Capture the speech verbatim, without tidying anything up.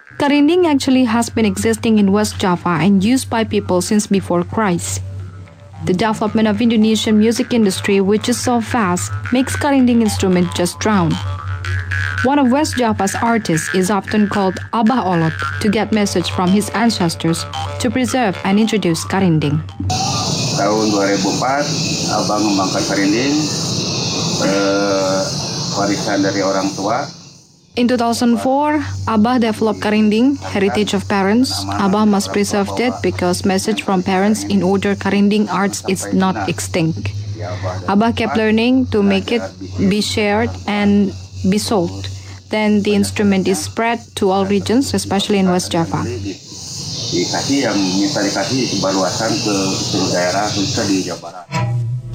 Karinding actually has been existing in West Java and used by people since before Christ. The development of Indonesian music industry, which is so vast, makes karinding instrument just drown. One of West Java's artists is often called Abah Olot to get message from his ancestors to preserve and introduce karinding. Tahun dua ribu empat, Abah mengembangkan karinding, eh, warisan dari orang tua. In two thousand four, Abah developed karinding, heritage of parents. Abah must preserve that because message from parents in order karinding arts is not extinct. Abah kept learning to make it be shared and be sold. Then the instrument is spread to all regions, especially in West Java. Dikasih yang minta dikasih sebaluasan ke seluruh daerah, khususnya di Jawa Barat.